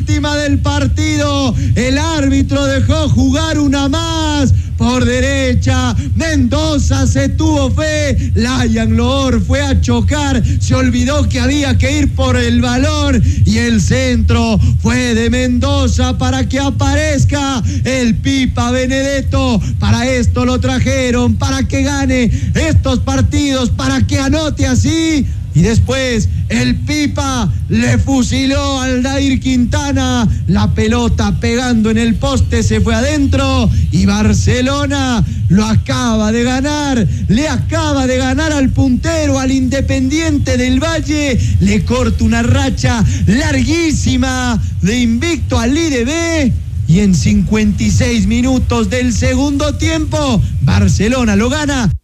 última del partido. El árbitro dejó jugar una más. Por derecha, Mendoza se tuvo fe, Layan Loor fue a chocar, se olvidó que había que ir por el balón y el centro fue de Mendoza para que aparezca el Pipa Benedetto. Para esto lo trajeron, para que gane estos partidos, para que anote así. Y después el Pipa le fusiló al Dair Quintana, la pelota pegando en el poste se fue adentro y Barcelona lo acaba de ganar, le acaba de ganar al puntero, al Independiente del Valle, le corta una racha larguísima de invicto al IDB. Y en 56 minutos del segundo tiempo, Barcelona lo gana.